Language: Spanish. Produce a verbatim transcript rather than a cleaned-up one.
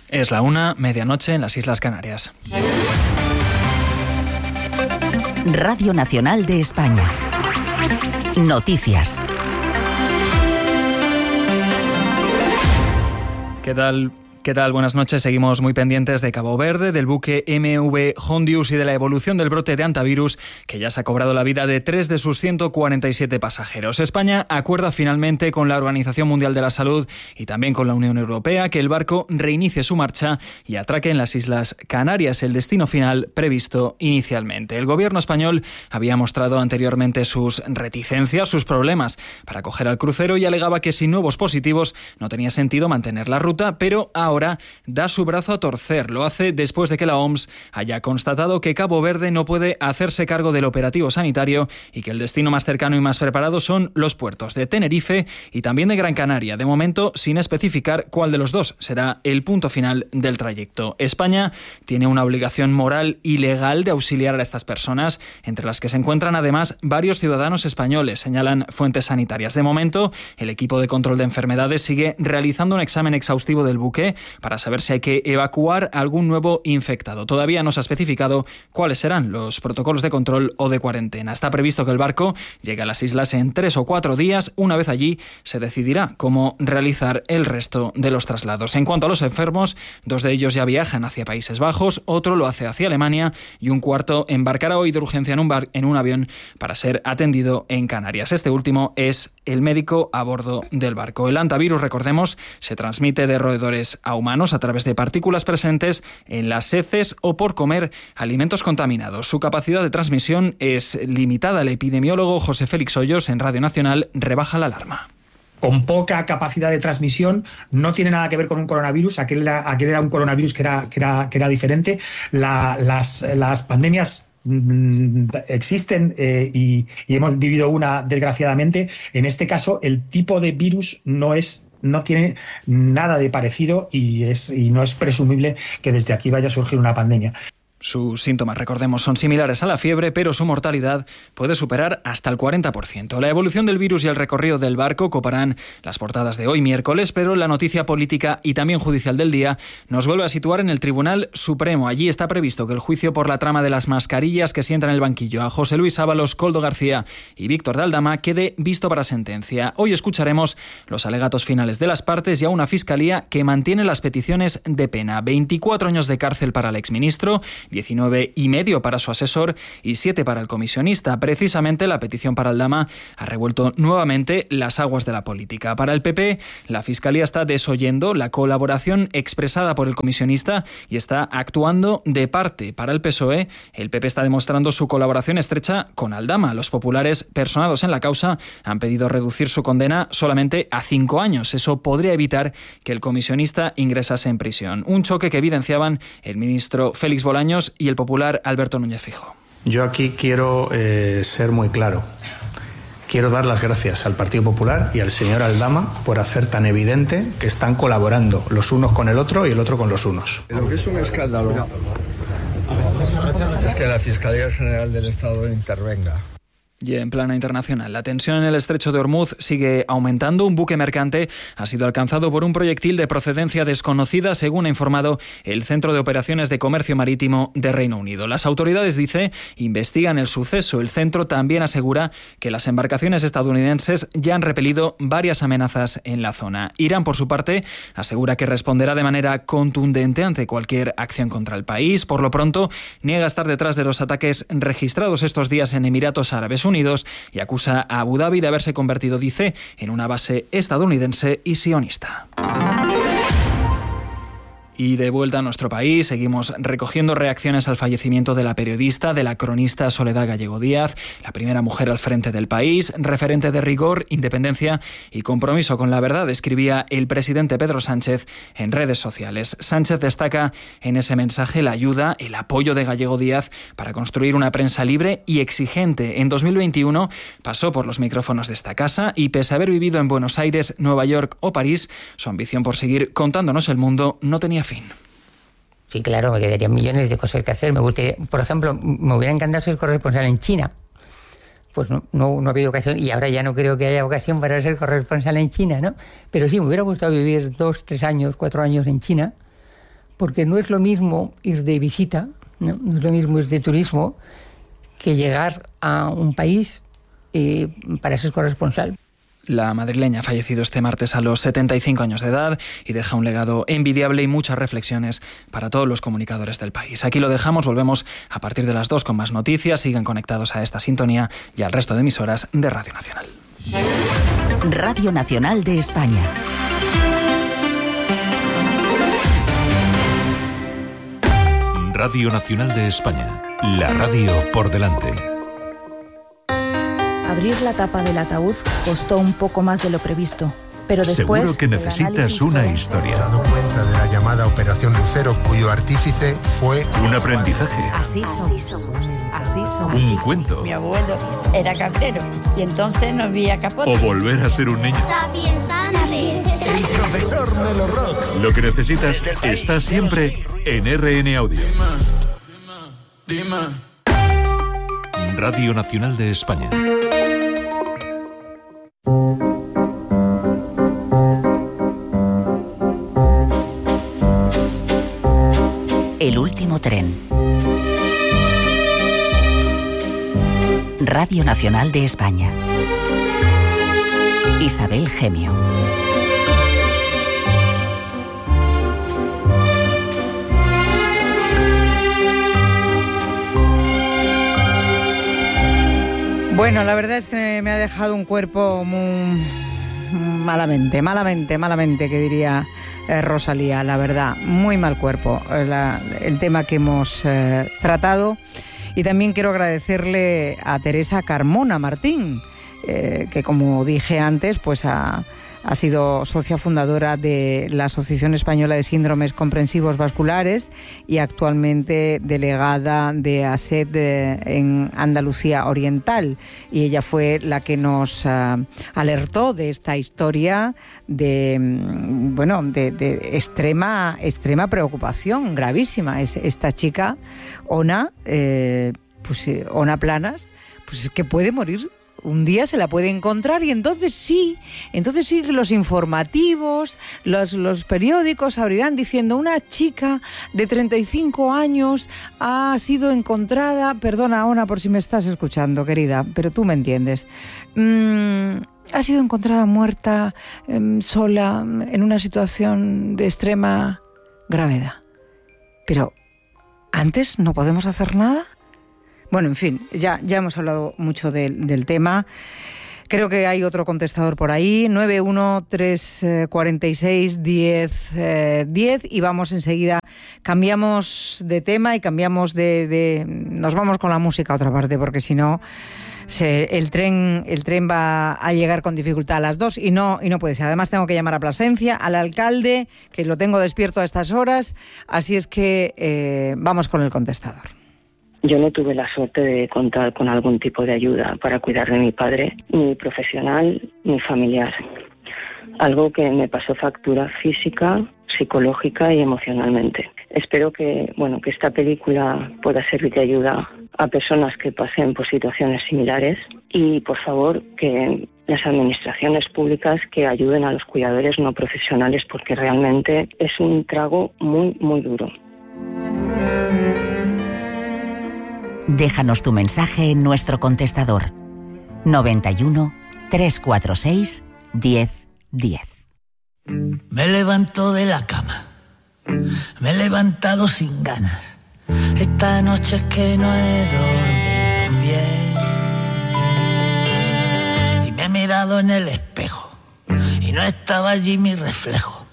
Es la una, medianoche en las Islas Canarias. Radio Nacional de España. Noticias. ¿Qué tal? ¿Qué tal? Buenas noches. Seguimos muy pendientes de Cabo Verde, del buque M V Hondius y de la evolución del brote de hantavirus que ya se ha cobrado la vida de tres de sus ciento cuarenta y siete pasajeros. España acuerda finalmente con la Organización Mundial de la Salud y también con la Unión Europea que el barco reinicie su marcha y atraque en las Islas Canarias, el destino final previsto inicialmente. El gobierno español había mostrado anteriormente sus reticencias, sus problemas para acoger al crucero y alegaba que sin nuevos positivos no tenía sentido mantener la ruta, pero ahora Ahora da su brazo a torcer. Lo hace después de que la O M S haya constatado que Cabo Verde no puede hacerse cargo del operativo sanitario y que el destino más cercano y más preparado son los puertos de Tenerife y también de Gran Canaria, de momento sin especificar cuál de los dos será el punto final del trayecto. España tiene una obligación moral y legal de auxiliar a estas personas, entre las que se encuentran además varios ciudadanos españoles, señalan fuentes sanitarias. De momento, el equipo de control de enfermedades sigue realizando un examen exhaustivo del buque para saber si hay que evacuar algún nuevo infectado. Todavía no se ha especificado cuáles serán los protocolos de control o de cuarentena. Está previsto que el barco llegue a las islas en tres o cuatro días. Una vez allí, se decidirá cómo realizar el resto de los traslados. En cuanto a los enfermos, dos de ellos ya viajan hacia Países Bajos, otro lo hace hacia Alemania y un cuarto embarcará hoy de urgencia en un, bar, en un avión para ser atendido en Canarias. Este último es el médico a bordo del barco. El hantavirus, recordemos, se transmite de roedores a humanos a través de partículas presentes en las heces o por comer alimentos contaminados. Su capacidad de transmisión es limitada. El epidemiólogo José Félix Hoyos en Radio Nacional rebaja la alarma. Con poca capacidad de transmisión, no tiene nada que ver con un coronavirus. Aquel era, aquel era un coronavirus que era, que era, que era diferente. La, las, las pandemias existen eh, y, y hemos vivido una, desgraciadamente. En este caso, el tipo de virus no es no tiene nada de parecido y, es, y no es presumible que desde aquí vaya a surgir una pandemia. Sus síntomas, recordemos, son similares a la fiebre, pero su mortalidad puede superar hasta el cuarenta por ciento. La evolución del virus y el recorrido del barco coparán las portadas de hoy miércoles, pero la noticia política y también judicial del día nos vuelve a situar en el Tribunal Supremo. Allí está previsto que el juicio por la trama de las mascarillas que sientan en el banquillo a José Luis Ábalos, Koldo García y Víctor de Aldama quede visto para sentencia. Hoy escucharemos los alegatos finales de las partes y a una fiscalía que mantiene las peticiones de pena. veinticuatro años de cárcel para el exministro, diecinueve y medio para su asesor y siete para el comisionista. Precisamente la petición para Aldama ha revuelto nuevamente las aguas de la política. Para el P P, la Fiscalía está desoyendo la colaboración expresada por el comisionista y está actuando de parte. Para el P S O E, el P P está demostrando su colaboración estrecha con Aldama. Los populares personados en la causa han pedido reducir su condena solamente a cinco años. Eso podría evitar que el comisionista ingresase en prisión. Un choque que evidenciaban el ministro Félix Bolaños y el popular Alberto Núñez Feijóo. Yo aquí quiero eh, ser muy claro. Quiero dar las gracias al Partido Popular y al señor Aldama por hacer tan evidente que están colaborando los unos con el otro y el otro con los unos. Lo que es un escándalo es que la Fiscalía General del Estado intervenga. Y en plana internacional, la tensión en el estrecho de Ormuz sigue aumentando. Un buque mercante ha sido alcanzado por un proyectil de procedencia desconocida, según ha informado el Centro de Operaciones de Comercio Marítimo de Reino Unido. Las autoridades, dice, investigan el suceso. El centro también asegura que las embarcaciones estadounidenses ya han repelido varias amenazas en la zona. Irán, por su parte, asegura que responderá de manera contundente ante cualquier acción contra el país. Por lo pronto, niega estar detrás de los ataques registrados estos días en Emiratos Árabes Unidos y acusa a Abu Dhabi de haberse convertido, dice, en una base estadounidense y sionista. Y de vuelta a nuestro país, seguimos recogiendo reacciones al fallecimiento de la periodista, de la cronista Soledad Gallego Díaz, la primera mujer al frente del país, referente de rigor, independencia y compromiso con la verdad, escribía el presidente Pedro Sánchez en redes sociales. Sánchez destaca en ese mensaje la ayuda, el apoyo de Gallego Díaz para construir una prensa libre y exigente. En dos mil veintiuno pasó por los micrófonos de esta casa y, pese a haber vivido en Buenos Aires, Nueva York o París, su ambición por seguir contándonos el mundo no tenía fin. Sí, claro, me quedarían millones de cosas que hacer. Me gustaría, por ejemplo, me hubiera encantado ser corresponsal en China. Pues no, no, no ha habido ocasión, y ahora ya no creo que haya ocasión para ser corresponsal en China, ¿no? Pero sí, me hubiera gustado vivir dos, tres años, cuatro años en China, porque no es lo mismo ir de visita, no, no es lo mismo ir de turismo que llegar a un país eh, para ser corresponsal. La madrileña ha fallecido este martes a los setenta y cinco años de edad y deja un legado envidiable y muchas reflexiones para todos los comunicadores del país. Aquí lo dejamos, volvemos a partir de las dos con más noticias. Sigan conectados a esta sintonía y al resto de emisoras de Radio Nacional. Radio Nacional de España. Radio Nacional de España. La radio por delante. Abrir la tapa del ataúd costó un poco más de lo previsto, pero después... Seguro que necesitas una historia. He dado cuenta de la llamada Operación Lucero, cuyo artífice fue... Un aprendizaje. Así somos. Así somos. Un cuento. Mi abuelo era cabrero y entonces no había capote. O volver a ser un niño. El profesor Melo Rock. Lo que necesitas está siempre en R N Audio. Dime, dime. Radio Nacional de España. El último tren. Radio Nacional de España. Isabel Gemio. Bueno, la verdad es que me ha dejado un cuerpo muy malamente, malamente, malamente, que diría eh, Rosalía, la verdad, muy mal cuerpo, la, el tema que hemos eh, tratado. Y también quiero agradecerle a Teresa Carmona Martín, eh, que como dije antes, pues ha, ha sido socia fundadora de la Asociación Española de Síndromes Comprensivos Vasculares y actualmente delegada de A S E D en Andalucía Oriental. Y ella fue la que nos uh, alertó de esta historia de, bueno, de, de extrema, extrema preocupación, gravísima. Es, esta chica, Ona, eh, pues, Ona Planas, pues es que puede morir. Un día se la puede encontrar y entonces sí, entonces sí los informativos, los, los periódicos abrirán diciendo una chica de treinta y cinco años ha sido encontrada, perdona Ona por si me estás escuchando querida, pero tú me entiendes, mm, ha sido encontrada muerta, eh, sola, en una situación de extrema gravedad. Pero ¿antes no podemos hacer nada? Bueno, en fin, ya, ya hemos hablado mucho de, del tema. Creo que hay otro contestador por ahí, nueve uno tres cuatro seis diez diez, y vamos enseguida, cambiamos de tema y cambiamos de, de... nos vamos con la música a otra parte, porque si no, se, el, tren, el tren va a llegar con dificultad a las dos y no, y no puede ser. Además tengo que llamar a Plasencia, al alcalde, que lo tengo despierto a estas horas, así es que eh, vamos con el contestador. Yo no tuve la suerte de contar con algún tipo de ayuda para cuidar de mi padre, ni profesional ni familiar. Algo que me pasó factura física, psicológica y emocionalmente. Espero que, bueno, que esta película pueda servir de ayuda a personas que pasen por situaciones similares y, por favor, que las administraciones públicas que ayuden a los cuidadores no profesionales, porque realmente es un trago muy, muy duro. Déjanos tu mensaje en nuestro contestador noventa y uno tres cuatro seis diez diez. Me levanto de la cama, me he levantado sin ganas. Esta noche es que no he dormido bien. Y me he mirado en el espejo y no estaba allí mi reflejo.